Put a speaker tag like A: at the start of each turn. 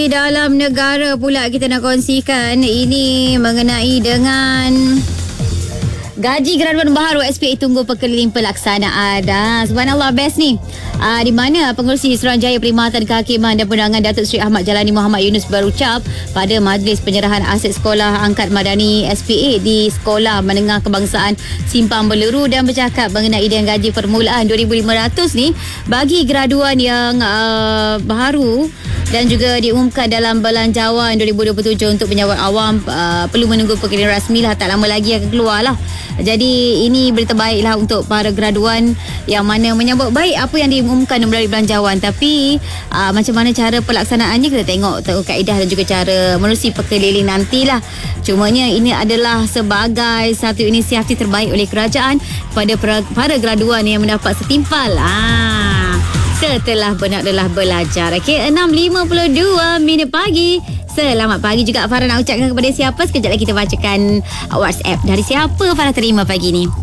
A: Dalam negara pula kita nak kongsikan ini mengenai dengan gaji graduan baharu SPA tunggu perkeliling pelaksanaan. Subhanallah, best ni. Di mana Pengerusi Suruhanjaya Perkhidmatan Kehakiman dan Perundangan Datuk Seri Ahmad Jalani Muhammad Yunus berucap pada majlis penyerahan aset sekolah angkat madani SPA di Sekolah Menengah Kebangsaan Simpang Berleru dan bercakap mengenai dengan gaji permulaan 2,500 ni bagi graduan yang baharu dan juga diumumkan dalam Belanjawan 2027 untuk penyewa awam. Perlu menunggu perkeliling rasmi lah, tak lama lagi akan keluar lah. Jadi ini berita baik lah untuk para graduan yang mana menyambut baik apa yang diumumkan melalui Belanjawan. Tapi macam mana cara pelaksanaannya kita tengok kaedah dan juga cara menerusi perkeliling nantilah. Cumanya ini adalah sebagai satu inisiatif terbaik oleh kerajaan kepada para graduan yang mendapat setimpal setelah benar-benar belajar. Okey, 6.52 pagi. Selamat pagi juga Farah nak ucapkan kepada siapa. Sekejap lagi kita bacakan WhatsApp dari siapa Farah terima pagi ni.